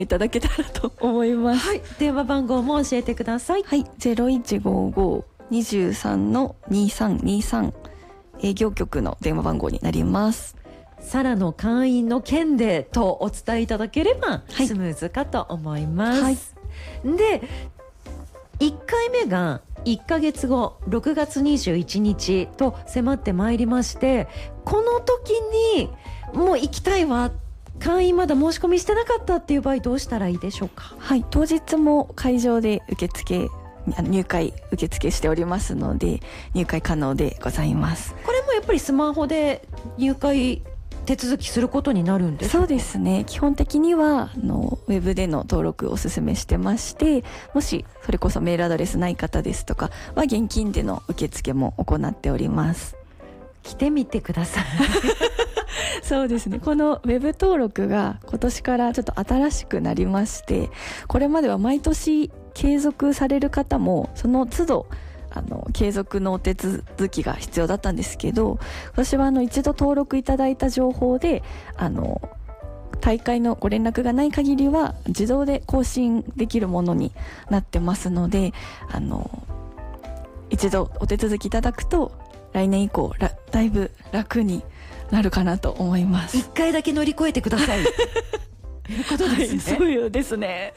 いただけたらと思います。 はい、電話番号も教えてください。 はい、0155-2323営業局の電話番号になります。 サラの会員の件でとお伝えいただければはいスムーズかと思います、 はい、 で1回目が1ヶ月後6月21日と迫ってまいりまして、この時にもう行きたいわ、会員まだ申し込みしてなかったっていう場合どうしたらいいでしょうか。 はい、当日も会場で入会受付しておりますので入会可能でございます。 これもやっぱりスマホで入会手続きすることになるんですか。 そうですね、基本的にはウェブでの登録をお勧めしてまして、もしそれこそメールアドレスない方ですとかは現金での受付も行っております。 来てみてくださいそうですね、このウェブ登録が今年からちょっと新しくなりまして、これまでは毎年継続される方もその都度継続のお手続きが必要だったんですけど、私は一度登録いただいた情報で大会のご連絡がない限りは自動で更新できるものになってますので、一度お手続きいただくと来年以降だいぶ楽になるかなと思います。 1回だけ乗り越えてくださいということですね、 はい、そうですね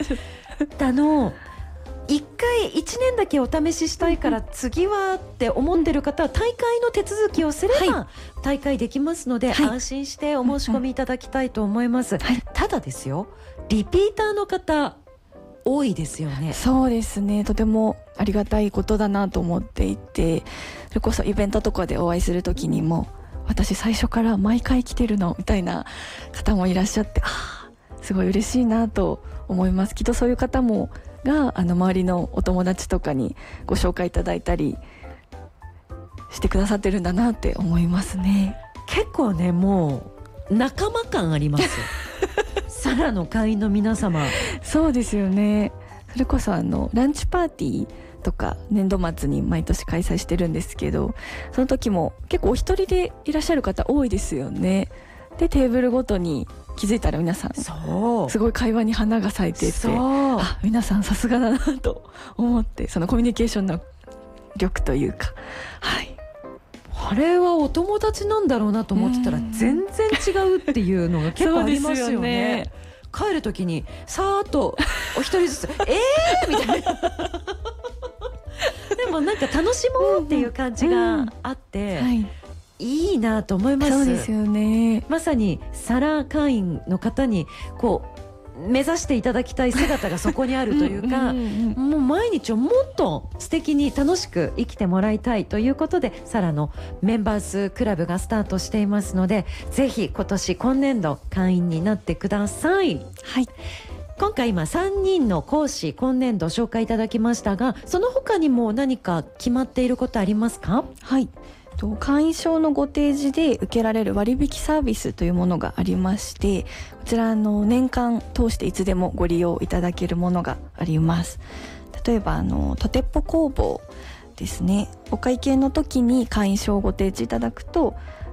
1回1年だけお試ししたいから次はって思ってる方は大会の手続きをすれば大会できますので、 はい、 安心してお申し込みいただきたいと思います、 はい、 ただですよ、リピーターの方多いですよね。 そうですね、とてもありがたいことだなと思っていて、それこそイベントとかでお会いする時にも私最初から毎回来てるのみたいな方もいらっしゃって、すごい嬉しいなと思います。きっとそういう方もが周りのお友達とかにご紹介いただいたりしてくださってるんだなって思いますね。 結構ね、もう仲間感ありますサラの会員の皆様。 そうですよね、それこそランチパーティーとか年度末に毎年開催してるんですけど、その時も結構お一人でいらっしゃる方多いですよね。でテーブルごとに気づいたら皆さんすごい会話に花が咲いてて、皆さんさすがだなと思って、そのコミュニケーションの力というか、はい、 あれはお友達なんだろうなと思ってたら全然違うっていうのが結構ありますよね。帰る時にさーっとお一人ずつみたいなでもなんか楽しもうっていう感じがあって、はい、いいなと思います。 そうですよね。 まさにサラ会員の方にこう目指していただきたい姿がそこにあるというかもう毎日をもっと素敵に楽しく生きてもらいたいということで、サラのメンバーズクラブがスタートしていますので、ぜひ今年度会員になってください。 はい、 今回3人の講師今年度紹介いただきましたが、その他にも何か決まっていることありますか？ はい、会員証のご提示で受けられる割引サービスというものがありまして、こちら年間通していつでもご利用いただけるものがあります。例えばとてっぽ工房ですね、お会計の時に会員証をご提示いただくと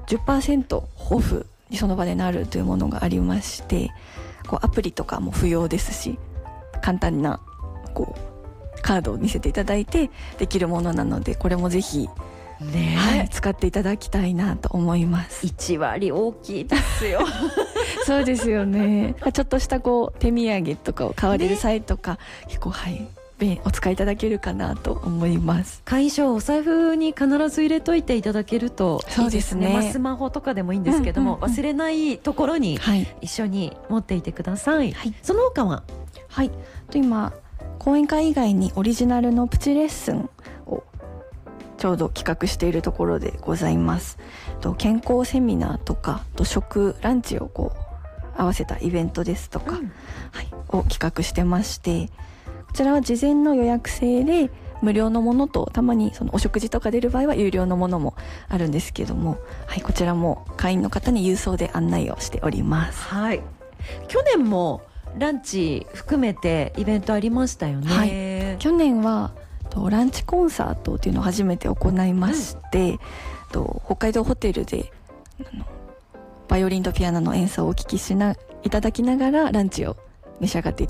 10% オフにその場でなるというものがありまして、アプリとかも不要ですし、簡単なカードを見せていただいてできるものなので、これもぜひはい、使っていただきたいなと思います。 1割大きいですよそうですよね。ちょっとした手土産とかを買われる際とか、結構お使いいただけるかなと思います。 会員証お財布に必ず入れといていただけるといいですね。スマホとかでもいいんですけども、忘れないところに一緒に持っていてください。はい、その他は、 はい、今講演会以外にオリジナルのプチレッスンをちょうど企画しているところでございます。健康セミナーとかランチを合わせたイベントですとか、を企画してまして、こちらは事前の予約制で無料のものと、たまにお食事とか出る場合は有料のものもあるんですけども、こちらも会員の方に郵送で案内をしております。 はい、去年もランチ含めてイベントありましたよね。 はい、去年はランチコンサートというのを初めて行いまして、北海道ホテルでバイオリンとピアノの演奏をお聴きいただきながらランチを召し上がっていただ